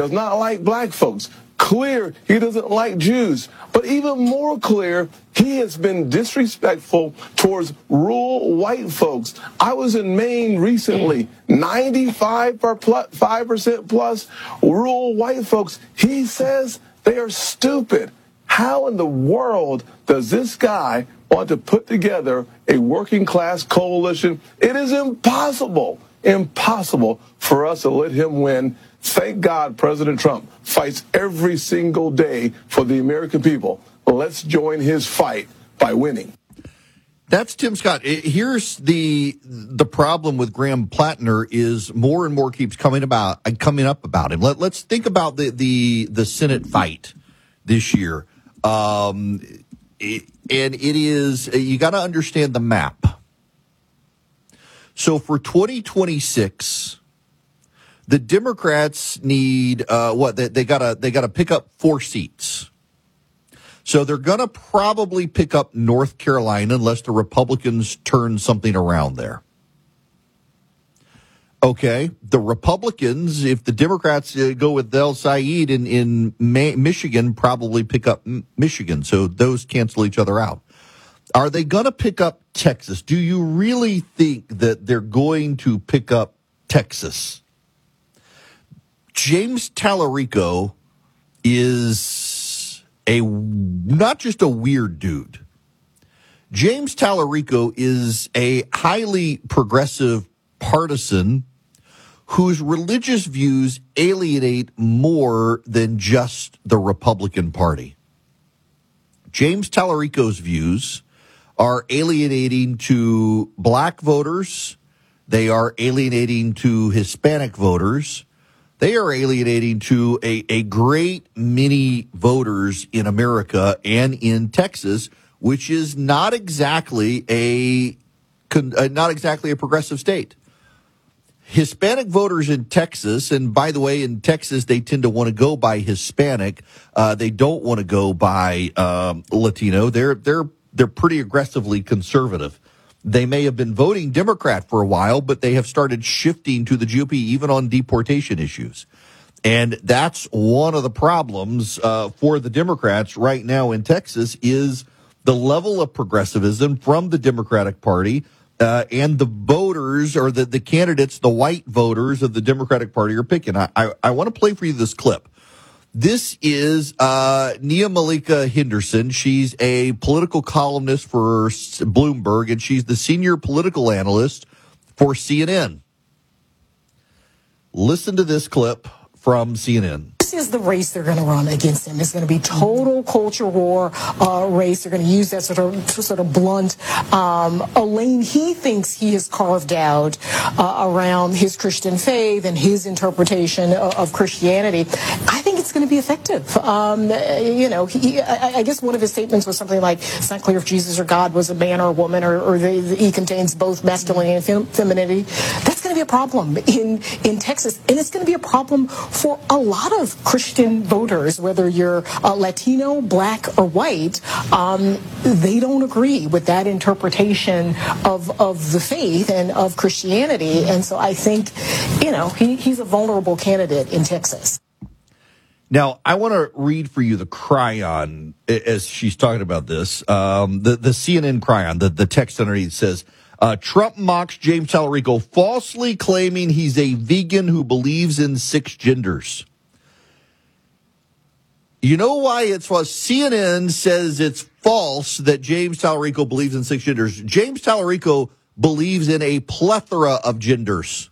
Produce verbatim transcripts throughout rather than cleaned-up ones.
does not like black folks. Clear, he doesn't like Jews. But even more clear, he has been disrespectful towards rural white folks. I was in Maine recently, ninety-five percent plus rural white folks. He says they are stupid. How in the world does this guy want to put together a working class coalition? It is impossible, impossible for us to let him win. Thank God President Trump fights every single day for the American people. Let's join his fight by winning. That's Tim Scott. Here's the the problem with Graham Plattner is more and more keeps coming about coming up about him. Let, let's think about the, the the Senate fight this year. Um, it, and it is, you got to understand the map. So for twenty twenty-six, the Democrats need, uh, what, they, they gotta, they gotta pick up four seats. So they're gonna probably pick up North Carolina unless the Republicans turn something around there. Okay, the Republicans, if the Democrats uh, go with El Sayed in, in May, Michigan, probably pick up M- Michigan. So those cancel each other out. Are they going to pick up Texas? Do you really think that they're going to pick up Texas? James Tallarico is a not just a weird dude. James Tallarico is a highly progressive partisan whose religious views alienate more than just the Republican Party. James Tallarico's views are alienating to black voters. They are alienating to Hispanic voters. They are alienating to a, a great many voters in America and in Texas, which is not exactly a not exactly a progressive state. Hispanic voters in Texas, and by the way, in Texas, they tend to want to go by Hispanic. Uh, they don't want to go by um, Latino. They're they're they're pretty aggressively conservative. They may have been voting Democrat for a while, but they have started shifting to the G O P even on deportation issues. And that's one of the problems uh, for the Democrats right now in Texas is the level of progressivism from the Democratic Party. Uh, and the voters or the, the candidates, the white voters of the Democratic Party are picking. I, I, I want to play for you this clip. This is uh, Nia Malika Henderson. She's a political columnist for Bloomberg, and she's the senior political analyst for C N N. Listen to this clip from C N N. This is the race they're going to run against him. It's going to be total culture war uh, race. They're going to use that sort of sort of blunt um, a lane he thinks he has carved out uh, around his Christian faith and his interpretation of, of Christianity. I think it's going to be effective. Um, you know, he, I, I guess one of his statements was something like, "It's not clear if Jesus or God was a man or a woman, or, or they, he contains both masculinity and fem- femininity." That's going to be a problem in in Texas, and it's going to be a problem for a lot of Christian voters, whether you're uh, Latino, black, or white. Um, they don't agree with that interpretation of of the faith and of Christianity, and so I think, you know, he, he's a vulnerable candidate in Texas. Now, I want to read for you the Cryon as she's talking about this. Um, the, the C N N Cryon, the, the text underneath says, uh, Trump mocks James Tallarico, falsely claiming he's a vegan who believes in six genders. You know why it's false? C N N says it's false that James Tallarico believes in six genders. James Tallarico believes in a plethora of genders.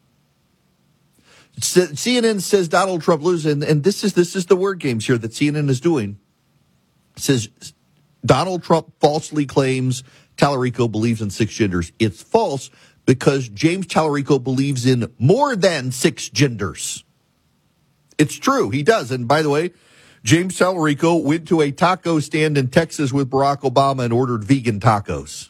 C N N says Donald Trump loses, and, and this is this is the word games here that C N N is doing. It says Donald Trump falsely claims Tallarico believes in six genders. It's false because James Tallarico believes in more than six genders. It's true, he does. And by the way, James Tallarico went to a taco stand in Texas with Barack Obama and ordered vegan tacos.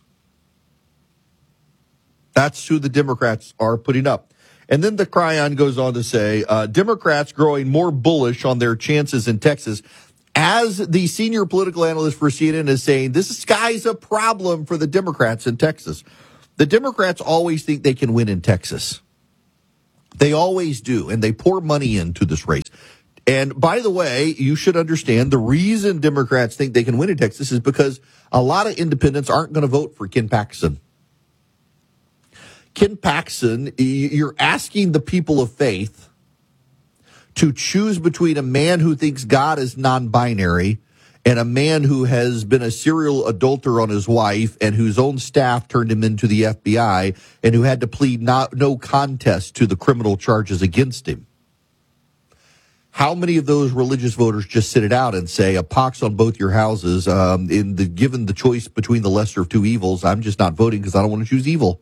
That's who the Democrats are putting up. And then the Cryon goes on to say, uh, Democrats growing more bullish on their chances in Texas. As the senior political analyst for C N N is saying, this guy's a problem for the Democrats in Texas. The Democrats always think they can win in Texas. They always do, and they pour money into this race. And by the way, you should understand the reason Democrats think they can win in Texas is because a lot of independents aren't going to vote for Ken Paxton. Ken Paxton, you're asking the people of faith to choose between a man who thinks God is non-binary and a man who has been a serial adulterer on his wife and whose own staff turned him into the F B I and who had to plead not, no contest to the criminal charges against him. How many of those religious voters just sit it out and say, a pox on both your houses, um, in the given the choice between the lesser of two evils, I'm just not voting because I don't want to choose evil?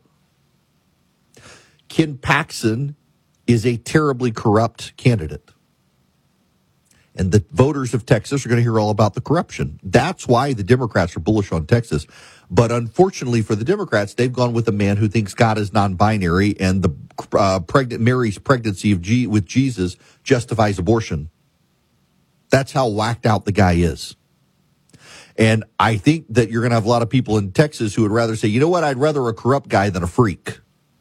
Ken Paxton is a terribly corrupt candidate. And the voters of Texas are going to hear all about the corruption. That's why the Democrats are bullish on Texas. But unfortunately for the Democrats, they've gone with a man who thinks God is non-binary and the uh, pregnant Mary's pregnancy of G- with Jesus justifies abortion. That's how whacked out the guy is. And I think that you're going to have a lot of people in Texas who would rather say, you know what, I'd rather a corrupt guy than a freak.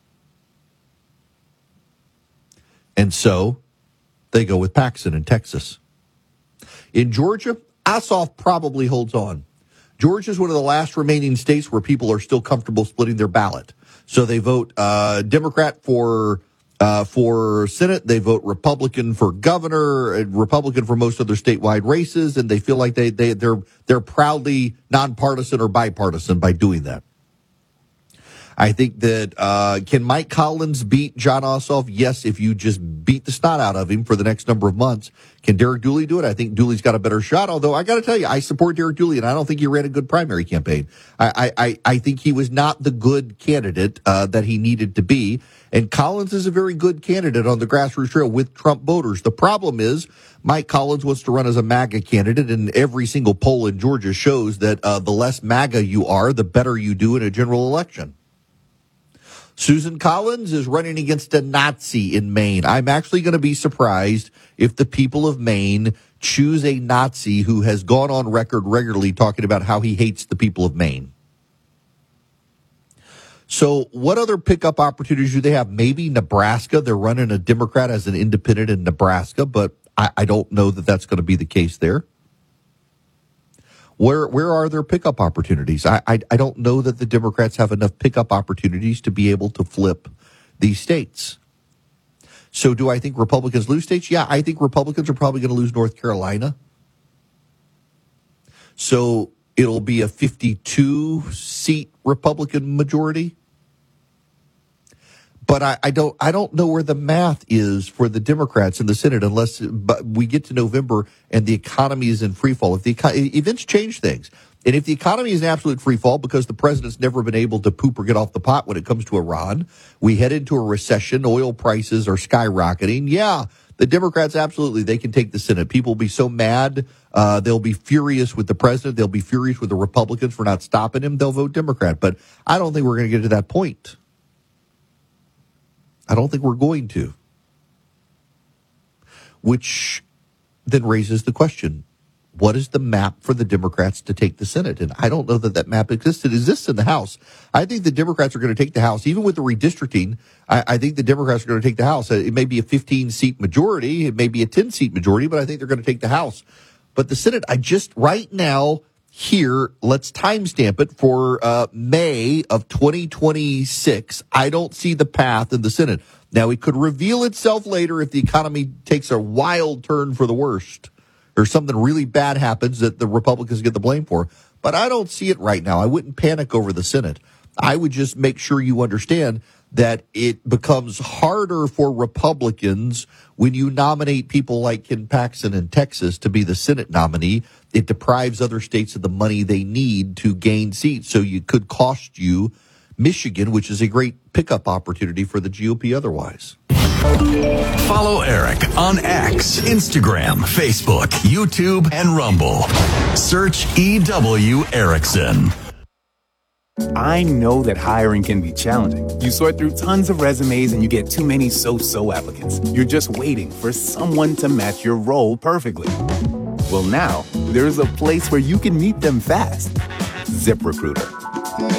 And so they go with Paxton in Texas. In Georgia, Ossoff probably holds on. Georgia is one of the last remaining states where people are still comfortable splitting their ballot. So they vote uh, Democrat for uh, for Senate. They vote Republican for governor, and Republican for most other statewide races, and they feel like they they they're they're proudly nonpartisan or bipartisan by doing that. I think that uh, can Mike Collins beat Jon Ossoff? Yes, if you just beat the snot out of him for the next number of months. Can Derek Dooley do it? I think Dooley's got a better shot, although I got to tell you, I support Derek Dooley, and I don't think he ran a good primary campaign. I I, I think he was not the good candidate uh, that he needed to be, and Collins is a very good candidate on the grassroots trail with Trump voters. The problem is Mike Collins wants to run as a MAGA candidate, and every single poll in Georgia shows that uh, the less MAGA you are, the better you do in a general election. Susan Collins is running against a Nazi in Maine. I'm actually going to be surprised if the people of Maine choose a Nazi who has gone on record regularly talking about how he hates the people of Maine. So what other pickup opportunities do they have? Maybe Nebraska. They're running a Democrat as an independent in Nebraska, but I, I don't know that that's going to be the case there. Where where are their pickup opportunities? I, I I don't know that the Democrats have enough pickup opportunities to be able to flip these states. So do I think Republicans lose states? Yeah, I think Republicans are probably going to lose North Carolina. So it'll be a fifty-two seat Republican majority. But I, I don't I don't know where the math is for the Democrats in the Senate unless but we get to November and the economy is in free fall. If the events change things, and if the economy is in absolute free fall because the president's never been able to poop or get off the pot when it comes to Iran, we head into a recession, oil prices are skyrocketing. Yeah, the Democrats, absolutely, they can take the Senate. People will be so mad. Uh, they'll be furious with the president. They'll be furious with the Republicans for not stopping him. They'll vote Democrat. But I don't think we're going to get to that point. I don't think we're going to. Which then raises the question, what is the map for the Democrats to take the Senate? And I don't know that that map exists. It exists in the House. I think the Democrats are going to take the House. Even with the redistricting, I, I think the Democrats are going to take the House. It may be a fifteen-seat majority. It may be a ten-seat majority, but I think they're going to take the House. But the Senate, I just, right now, here, let's timestamp it for uh, May of twenty twenty-six. I don't see the path in the Senate. Now, it could reveal itself later if the economy takes a wild turn for the worst or something really bad happens that the Republicans get the blame for. But I don't see it right now. I wouldn't panic over the Senate. I would just make sure you understand that it becomes harder for Republicans when you nominate people like Ken Paxton in Texas to be the Senate nominee. It deprives other states of the money they need to gain seats. So it could cost you Michigan, which is a great pickup opportunity for the G O P otherwise. Follow Eric on X, Instagram, Facebook, YouTube, and Rumble. Search E W Erickson. I know that hiring can be challenging. You sort through tons of resumes and you get too many so-so applicants. You're just waiting for someone to match your role perfectly. Well, now, there's a place where you can meet them fast. ZipRecruiter.